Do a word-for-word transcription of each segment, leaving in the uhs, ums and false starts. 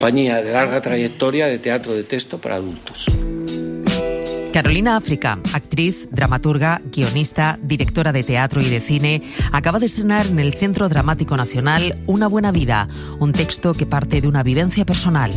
Compañía de larga trayectoria de teatro de texto para adultos. Carolina África, actriz, dramaturga, guionista, directora de teatro y de cine, acaba de estrenar en el Centro Dramático Nacional Una buena vida, un texto que parte de una vivencia personal.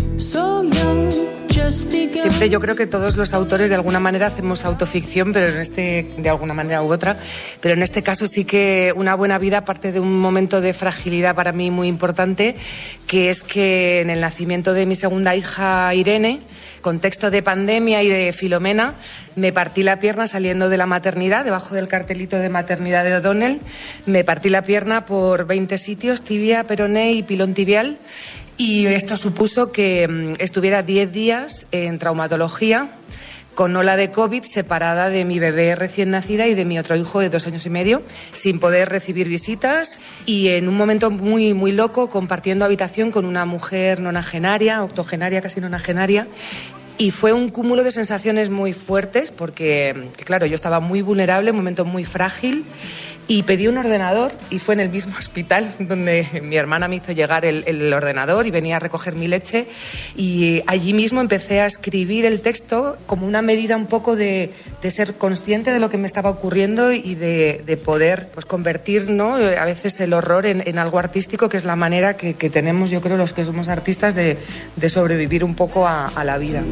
Siempre yo creo que todos los autores de alguna manera hacemos autoficción, pero en este, de alguna manera u otra, pero en este caso sí que Una buena vida parte de un momento de fragilidad para mí muy importante, que es que en el nacimiento de mi segunda hija, Irene, contexto de pandemia y de Filomena, me partí la pierna saliendo de la maternidad, debajo del cartelito de maternidad de O'Donnell, me partí la pierna por veinte sitios, tibia, peroné y pilón tibial, y esto supuso que estuviera diez días en traumatología, con ola de COVID, separada de mi bebé recién nacida y de mi otro hijo de dos años y medio, sin poder recibir visitas y en un momento muy, muy loco, compartiendo habitación con una mujer nonagenaria, octogenaria, casi nonagenaria. Y fue un cúmulo de sensaciones muy fuertes porque, claro, yo estaba muy vulnerable, un momento muy frágil, y pedí un ordenador y fue en el mismo hospital donde mi hermana me hizo llegar el, el ordenador y venía a recoger mi leche, y allí mismo empecé a escribir el texto como una medida un poco de, de ser consciente de lo que me estaba ocurriendo y de, de poder pues convertir, ¿no?, a veces el horror en, en algo artístico, que es la manera que, que tenemos, yo creo, los que somos artistas de, de sobrevivir un poco a, a la vida.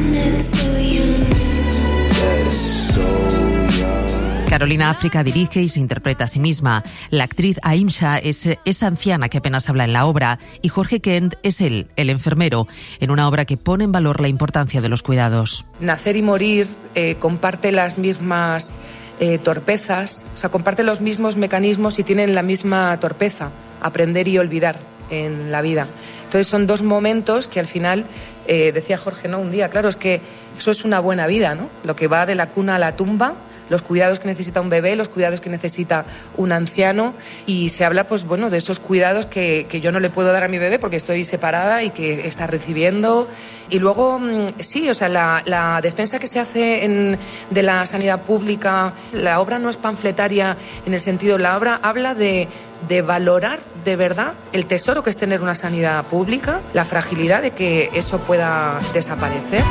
Carolina África dirige y se interpreta a sí misma. La actriz Aimsha es esa anciana que apenas habla en la obra y Jorge Kent es él, el enfermero, en una obra que pone en valor la importancia de los cuidados. Nacer y morir eh, comparte las mismas eh, torpezas, o sea, comparte los mismos mecanismos y tienen la misma torpeza, aprender y olvidar en la vida. Entonces son dos momentos que al final, eh, decía Jorge, ¿no?, un día, claro, es que eso es una buena vida, ¿no? Lo que va de la cuna a la tumba, los cuidados que necesita un bebé, los cuidados que necesita un anciano, y se habla, pues bueno, de esos cuidados que, que yo no le puedo dar a mi bebé porque estoy separada y que está recibiendo. Y luego, sí, o sea, la, la defensa que se hace en, de la sanidad pública, la obra no es panfletaria en el sentido, la obra habla de, de valorar de verdad el tesoro que es tener una sanidad pública, la fragilidad de que eso pueda desaparecer.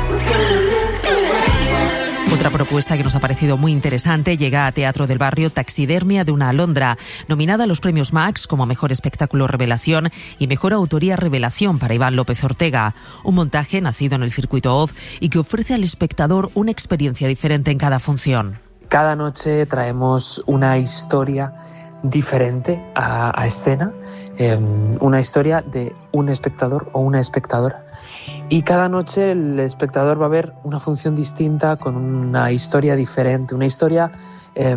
Otra propuesta que nos ha parecido muy interesante llega a Teatro del Barrio, Taxidermia de una alondra, nominada a los premios Max como Mejor Espectáculo Revelación y Mejor Autoría Revelación para Iván López Ortega. Un montaje nacido en el Circuito Oz y que ofrece al espectador una experiencia diferente en cada función. Cada noche traemos una historia diferente a, a escena, eh, una historia de un espectador o una espectadora. Y cada noche el espectador va a ver una función distinta, con una historia diferente, una historia eh,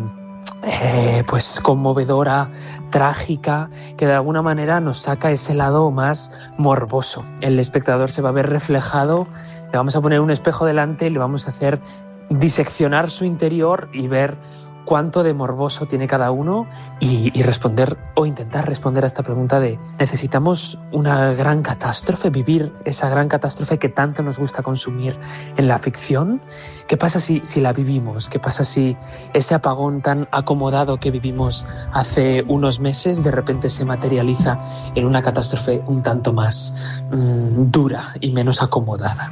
eh, pues conmovedora, trágica, que de alguna manera nos saca ese lado más morboso. El espectador se va a ver reflejado, le vamos a poner un espejo delante y le vamos a hacer diseccionar su interior y ver cuánto de morboso tiene cada uno y, y responder o intentar responder a esta pregunta de: ¿necesitamos una gran catástrofe, vivir esa gran catástrofe que tanto nos gusta consumir en la ficción? ¿Qué pasa si, si la vivimos? ¿Qué pasa si ese apagón tan acomodado que vivimos hace unos meses de repente se materializa en una catástrofe un tanto más mmm, dura y menos acomodada?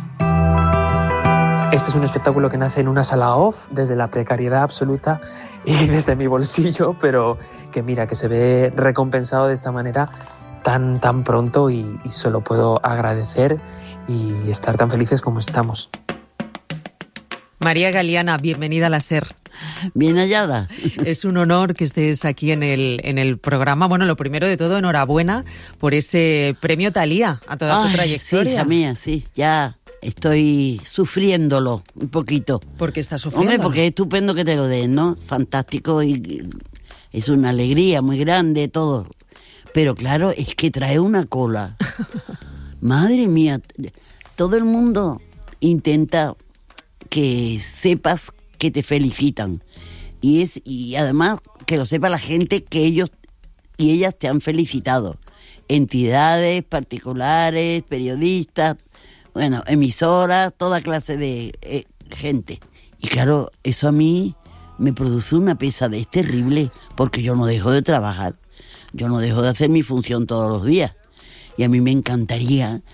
Este es un espectáculo que nace en una sala off, desde la precariedad absoluta y desde mi bolsillo, pero que mira, que se ve recompensado de esta manera tan, tan pronto, y, y solo puedo agradecer y estar tan felices como estamos. María Galeana, bienvenida a la SER. Bien hallada. Es un honor que estés aquí en el, en el programa. Bueno, lo primero de todo, enhorabuena por ese premio Thalía a toda Ay, tu trayectoria. Sí, hija mía, sí, ya estoy sufriéndolo un poquito. ¿Por qué estás sufriendo? Hombre, porque es estupendo que te lo den, ¿no? Fantástico, y es una alegría muy grande todo. Pero claro, es que trae una cola. Madre mía, todo el mundo intenta que sepas que te felicitan, y es y además que lo sepa la gente que ellos y ellas te han felicitado, entidades particulares, periodistas, bueno, emisoras, toda clase de eh, gente. Y claro, eso a mí me produce una pesadez terrible, porque yo no dejo de trabajar, yo no dejo de hacer mi función todos los días, y a mí me encantaría